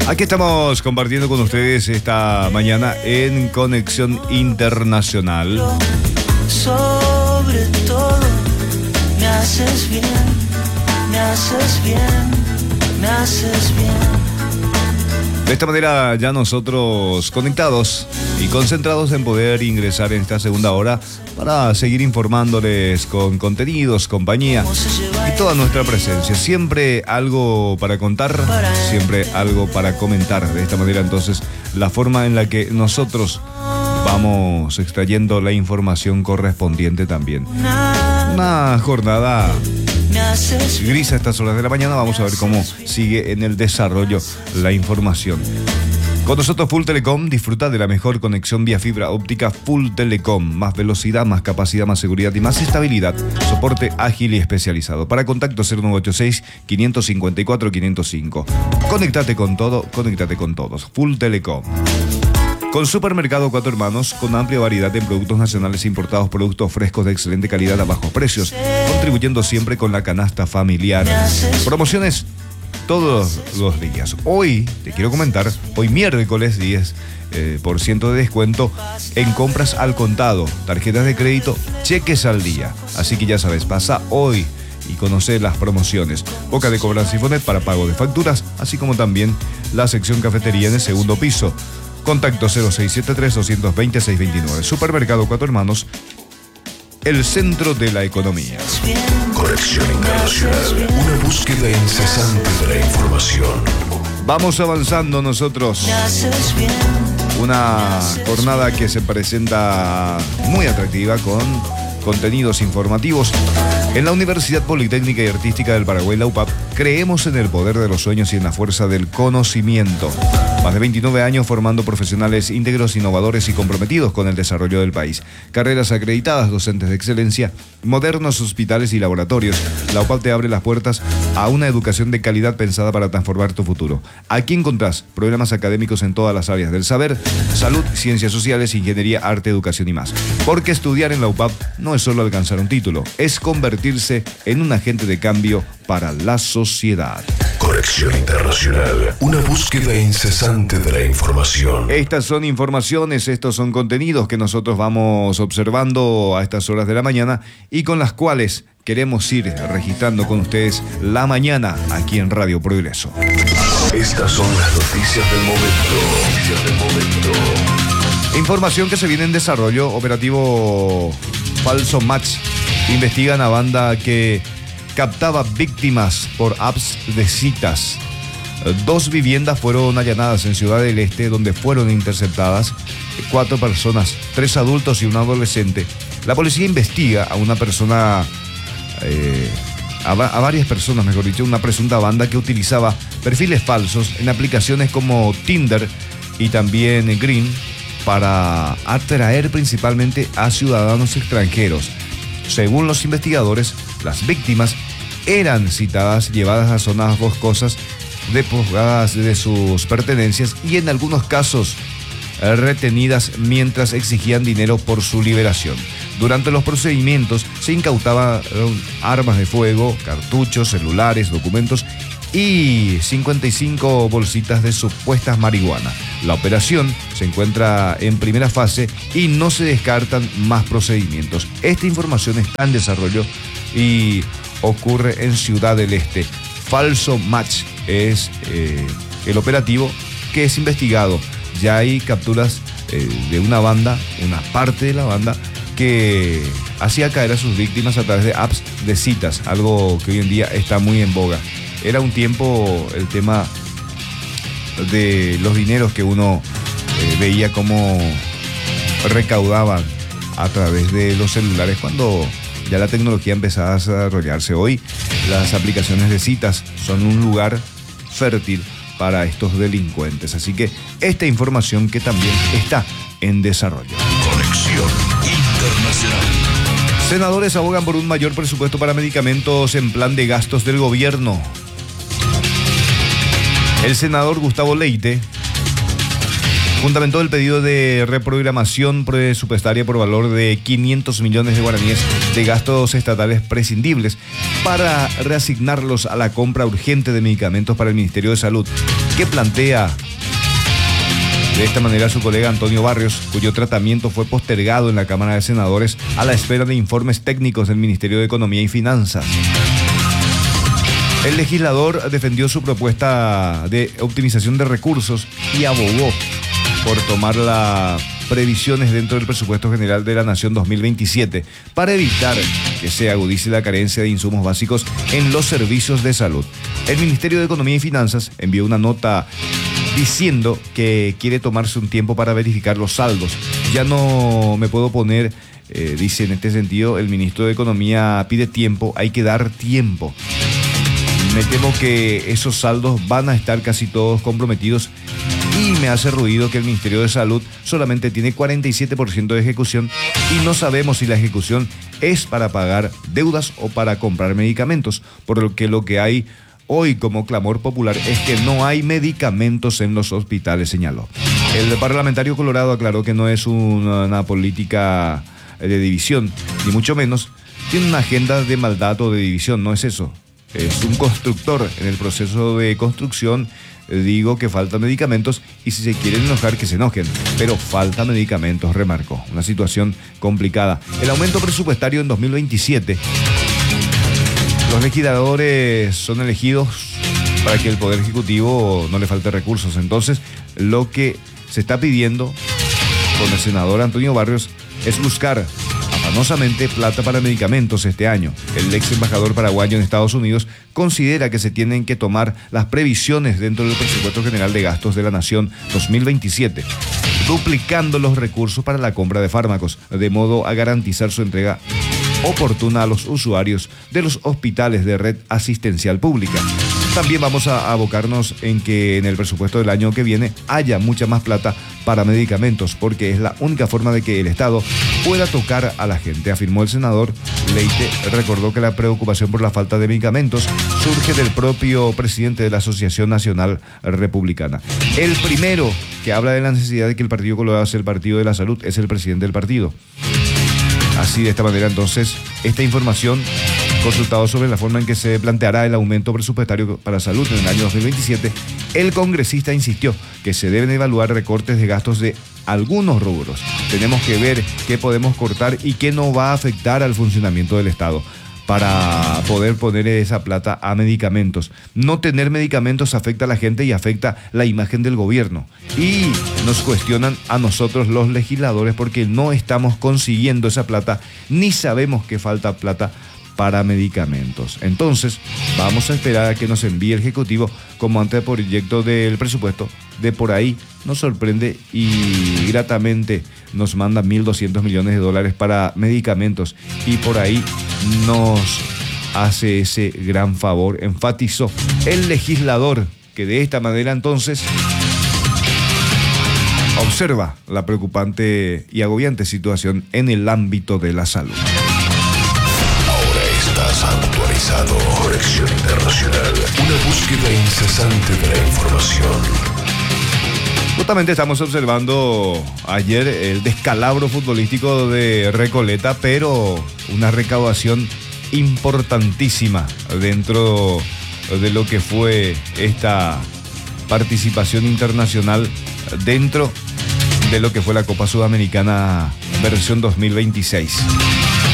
Aquí estamos compartiendo con ustedes esta mañana en Conexión Internacional. Sobre todo, me haces bien, me haces bien, me haces bien. De esta manera ya nosotros conectados y concentrados en poder ingresar en esta segunda hora para seguir informándoles con contenidos, compañía y toda nuestra presencia. Siempre algo para contar, siempre algo para comentar. De esta manera entonces la forma en la que nosotros vamos extrayendo la información correspondiente también. Una jornada gris a estas horas de la mañana. Vamos a ver cómo sigue en el desarrollo la información. Con nosotros Full Telecom, disfruta de la mejor conexión vía fibra óptica Full Telecom. Más velocidad, más capacidad, más seguridad y más estabilidad. Soporte ágil y especializado. Para contacto 0986-554-505. Conéctate con todo, conéctate con todos. Full Telecom. Con Supermercado Cuatro Hermanos, con amplia variedad en productos nacionales e importados, productos frescos de excelente calidad a bajos precios, contribuyendo siempre con la canasta familiar. Promociones todos los días. Hoy, te quiero comentar, hoy miércoles 10% de descuento en compras al contado, tarjetas de crédito, cheques al día. Así que ya sabes, pasa hoy y conoce las promociones. Boca de cobranza y Fonet para pago de facturas, así como también la sección cafetería en el segundo piso. Contacto 0673-220-629. Supermercado Cuatro Hermanos, el centro de la economía. Conexión Internacional, una búsqueda incesante de la información. Vamos avanzando nosotros. Una jornada que se presenta muy atractiva con contenidos informativos. En la Universidad Politécnica y Artística del Paraguay, la UPAP, creemos en el poder de los sueños y en la fuerza del conocimiento. Más de 29 años formando profesionales íntegros, innovadores y comprometidos con el desarrollo del país. Carreras acreditadas, docentes de excelencia, modernos hospitales y laboratorios. La UPAP te abre las puertas a una educación de calidad pensada para transformar tu futuro. Aquí encontrás programas académicos en todas las áreas del saber, salud, ciencias sociales, ingeniería, arte, educación y más. Porque estudiar en la UPAP no es solo alcanzar un título, es convertirse en un agente de cambio para la sociedad. Conexión Internacional, una búsqueda incesante de la información. Estas son informaciones, estos son contenidos que nosotros vamos observando a estas horas de la mañana y con las cuales queremos ir registrando con ustedes la mañana aquí en Radio Progreso. Estas son las noticias del momento. Información que se viene en desarrollo. Operativo Falso Match. Investigan a banda que captaba víctimas por apps de citas. 2 viviendas fueron allanadas en Ciudad del Este, donde fueron interceptadas 4 personas, 3 adultos y un adolescente. La policía investiga a una persona, a varias personas, mejor dicho, una presunta banda que utilizaba perfiles falsos en aplicaciones como Tinder y también Green para atraer principalmente a ciudadanos extranjeros. Según los investigadores, las víctimas eran citadas, llevadas a zonas boscosas, despojadas de sus pertenencias y en algunos casos retenidas mientras exigían dinero por su liberación. Durante los procedimientos se incautaban armas de fuego, cartuchos, celulares, documentos y 55 bolsitas de supuestas marihuana. La operación se encuentra en primera fase y no se descartan más procedimientos. Esta información está en desarrollo y ocurre en Ciudad del Este. Falso Match es el operativo que es investigado. Ya hay capturas de una banda, una parte de la banda, que hacía caer a sus víctimas a través de apps de citas, algo que hoy en día está muy en boga. Era un tiempo el tema de los dineros que uno veía cómo recaudaban a través de los celulares cuando ya la tecnología empezaba a desarrollarse. Hoy las aplicaciones de citas son un lugar fértil para estos delincuentes. Así que esta información que también está en desarrollo. Conexión Internacional. Senadores abogan por un mayor presupuesto para medicamentos en plan de gastos del gobierno. El senador Gustavo Leite fundamentó el pedido de reprogramación presupuestaria por valor de 500 millones de guaraníes de gastos estatales prescindibles para reasignarlos a la compra urgente de medicamentos para el Ministerio de Salud, que plantea de esta manera su colega Antonio Barrios, cuyo tratamiento fue postergado en la Cámara de Senadores a la espera de informes técnicos del Ministerio de Economía y Finanzas. El legislador defendió su propuesta de optimización de recursos y abogó por tomar las previsiones dentro del presupuesto general de la Nación 2027 para evitar que se agudice la carencia de insumos básicos en los servicios de salud. El Ministerio de Economía y Finanzas envió una nota diciendo que quiere tomarse un tiempo para verificar los saldos. Ya no me puedo poner, dice en este sentido, el ministro de Economía pide tiempo, hay que dar tiempo. Me temo que esos saldos van a estar casi todos comprometidos y me hace ruido que el Ministerio de Salud solamente tiene 47% de ejecución y no sabemos si la ejecución es para pagar deudas o para comprar medicamentos, por lo que hay hoy como clamor popular es que no hay medicamentos en los hospitales, señaló. El parlamentario colorado aclaró que no es una política de división, ni mucho menos tiene una agenda de maldad o de división, no es eso. Es un constructor en el proceso de construcción. Digo que faltan medicamentos y si se quieren enojar, que se enojen, pero falta medicamentos, remarcó. Una situación complicada. El aumento presupuestario en 2027. Los legisladores son elegidos para que el Poder Ejecutivo no le falte recursos. Entonces, lo que se está pidiendo con el senador Antonio Barrios es buscar afanosamente plata para medicamentos este año. El ex embajador paraguayo en Estados Unidos considera que se tienen que tomar las previsiones dentro del presupuesto general de gastos de la Nación 2027, duplicando los recursos para la compra de fármacos, de modo a garantizar su entrega oportuna a los usuarios de los hospitales de red asistencial pública. También vamos a abocarnos en que en el presupuesto del año que viene haya mucha más plata para medicamentos, porque es la única forma de que el Estado pueda tocar a la gente, afirmó el senador. Leite recordó que la preocupación por la falta de medicamentos surge del propio presidente de la Asociación Nacional Republicana. El primero que habla de la necesidad de que el Partido Colorado sea el partido de la salud es el presidente del partido. Así, de esta manera, entonces, esta información, consultado sobre la forma en que se planteará el aumento presupuestario para salud en el año 2027, el congresista insistió que se deben evaluar recortes de gastos de algunos rubros. Tenemos que ver qué podemos cortar y qué no va a afectar al funcionamiento del Estado para poder poner esa plata a medicamentos. No tener medicamentos afecta a la gente y afecta la imagen del gobierno. Y nos cuestionan a nosotros los legisladores porque no estamos consiguiendo esa plata ni sabemos que falta plata para medicamentos. Entonces, vamos a esperar a que nos envíe el Ejecutivo como anteproyecto del presupuesto. De por ahí nos sorprende y gratamente nos manda 1.200 millones de dólares para medicamentos y por ahí nos hace ese gran favor, enfatizó el legislador, que de esta manera entonces observa la preocupante y agobiante situación en el ámbito de la salud. Estás actualizado. Conexión Internacional. Una búsqueda incesante de la información. Justamente estamos observando ayer el descalabro futbolístico de Recoleta, pero una recaudación importantísima dentro de lo que fue esta participación internacional dentro de lo que fue la Copa Sudamericana versión 2026.